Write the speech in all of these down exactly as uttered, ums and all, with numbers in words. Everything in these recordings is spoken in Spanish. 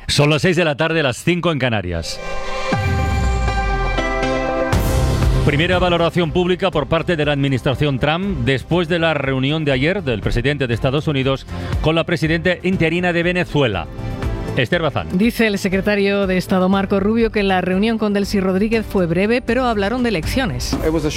Son las seis de la tarde, las cinco en Canarias. Primera valoración pública por parte de la administración Trump después de la reunión de ayer del presidente de Estados Unidos con la presidenta interina de Venezuela. Esther Bazán. Dice el secretario de Estado Marco Rubio que la reunión con Delcy Rodríguez fue breve, pero hablaron de elecciones.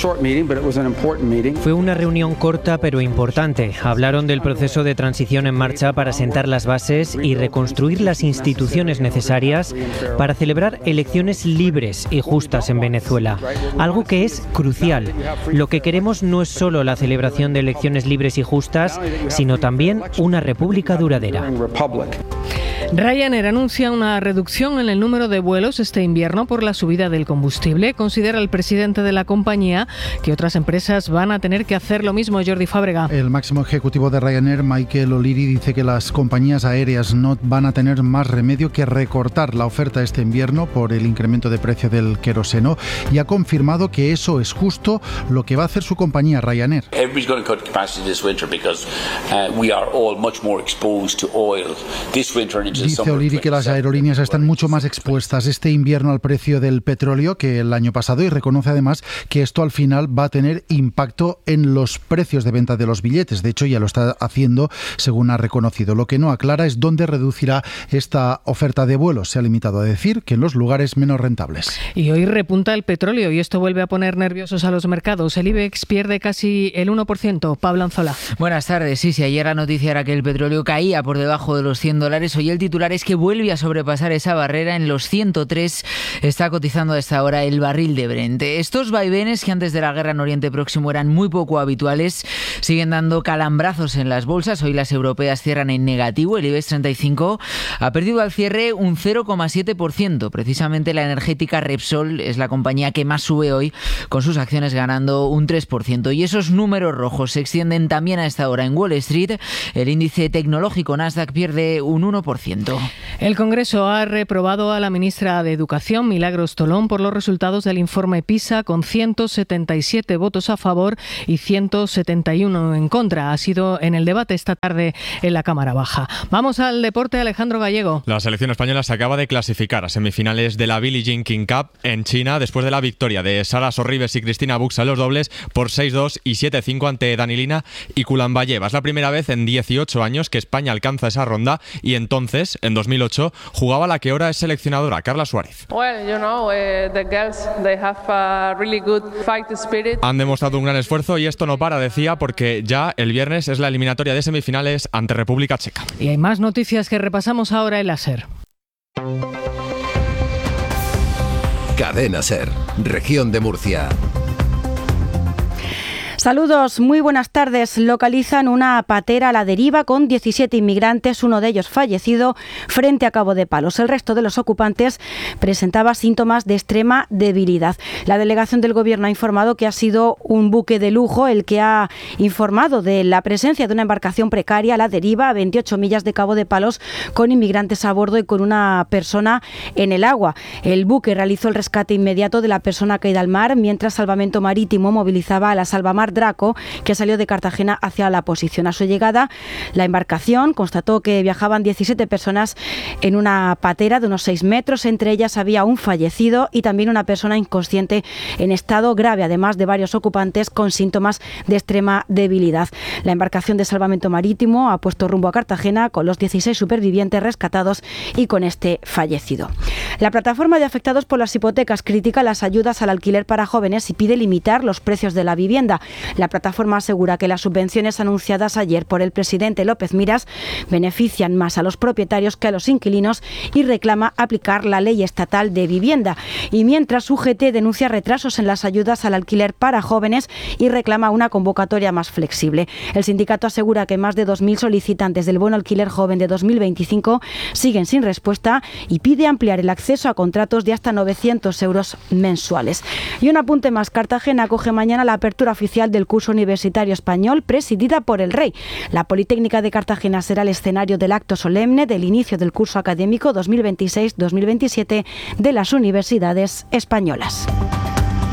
Fue una reunión corta pero importante. Hablaron del proceso de transición en marcha para sentar las bases y reconstruir las instituciones necesarias para celebrar elecciones libres y justas en Venezuela. Algo que es crucial. Lo que queremos no es solo la celebración de elecciones libres y justas, sino también una república duradera. Ryanair anuncia una reducción en el número de vuelos este invierno por la subida del combustible. Considera el presidente de la compañía que otras empresas van a tener que hacer lo mismo. Jordi Fábrega. El máximo ejecutivo de Ryanair, Michael O'Leary, dice que las compañías aéreas no van a tener más remedio que recortar la oferta este invierno por el incremento de precio del queroseno y ha confirmado que eso es justo lo que va a hacer su compañía Ryanair. Dice O'Leary que las aerolíneas están mucho más expuestas este invierno al precio del petróleo que el año pasado y reconoce además que esto al final va a tener impacto en los precios de venta de los billetes. De hecho, ya lo está haciendo, según ha reconocido. Lo que no aclara es dónde reducirá esta oferta de vuelos. Se ha limitado a decir que en los lugares menos rentables. Y hoy repunta el petróleo y esto vuelve a poner nerviosos a los mercados. El IBEX pierde casi el uno por ciento. Pablo Anzola. Buenas tardes. Sí, sí, ayer la noticia era que el petróleo caía por debajo de los cien dólares. Hoy el titular es que vuelve a sobrepasar esa barrera. En los ciento tres está cotizando a esta hora el barril de Brent. Estos vaivenes que antes de la guerra en Oriente Próximo eran muy poco habituales siguen dando calambrazos en las bolsas. Hoy las europeas cierran en negativo. El IBEX treinta y cinco ha perdido al cierre un cero coma siete por ciento. Precisamente la energética Repsol es la compañía que más sube hoy, con sus acciones ganando un tres por ciento. Y esos números rojos se extienden también a esta hora en Wall Street. El índice tecnológico Nasdaq pierde un uno por ciento. El Congreso ha reprobado a la ministra de Educación, Milagros Tolón, por los resultados del informe PISA, con ciento setenta y siete votos a favor y ciento setenta y uno en contra. Ha sido en el debate esta tarde en la Cámara Baja. Vamos al deporte, Alejandro Gallego. La selección española se acaba de clasificar a semifinales de la Billie Jean King Cup en China después de la victoria de Sara Sorribes y Cristina Buxa en los dobles por seis dos y siete cinco ante Danilina y Kulambayeva. Es la primera vez en dieciocho años que España alcanza esa ronda y entonces, en dos mil ocho, jugaba la que ahora es seleccionadora, Carla Suárez. Well, you know, uh, the girls, they have a really good fight spirit. Han demostrado un gran esfuerzo y esto no para, decía, porque ya el viernes es la eliminatoria de semifinales ante República Checa. Y hay más noticias que repasamos ahora en la SER. Cadena SER, Región de Murcia. Saludos, muy buenas tardes. Localizan una patera a la deriva con diecisiete inmigrantes, uno de ellos fallecido, frente a Cabo de Palos. El resto de los ocupantes presentaba síntomas de extrema debilidad. La delegación del Gobierno ha informado que ha sido un buque de lujo el que ha informado de la presencia de una embarcación precaria a la deriva a veintiocho millas de Cabo de Palos con inmigrantes a bordo y con una persona en el agua. El buque realizó el rescate inmediato de la persona caída al mar mientras Salvamento Marítimo movilizaba a la Salvamar Draco, que salió de Cartagena hacia la posición. A su llegada, la embarcación constató que viajaban diecisiete personas en una patera de unos seis metros. Entre ellas había un fallecido y también una persona inconsciente en estado grave, además de varios ocupantes con síntomas de extrema debilidad. La embarcación de Salvamento Marítimo ha puesto rumbo a Cartagena con los dieciséis supervivientes rescatados y con este fallecido. La plataforma de afectados por las hipotecas critica las ayudas al alquiler para jóvenes y pide limitar los precios de la vivienda. La plataforma asegura que las subvenciones anunciadas ayer por el presidente López Miras benefician más a los propietarios que a los inquilinos y reclama aplicar la ley estatal de vivienda. Y mientras U G T denuncia retrasos en las ayudas al alquiler para jóvenes y reclama una convocatoria más flexible. El sindicato asegura que más de dos mil solicitantes del bono alquiler joven de dos mil veinticinco siguen sin respuesta y pide ampliar el acceso a contratos de hasta novecientos euros mensuales. Y un apunte más, Cartagena acoge mañana la apertura oficial del curso universitario español presidida por el Rey. La Politécnica de Cartagena será el escenario del acto solemne del inicio del curso académico dos mil veintiséis dos mil veintisiete de las universidades españolas.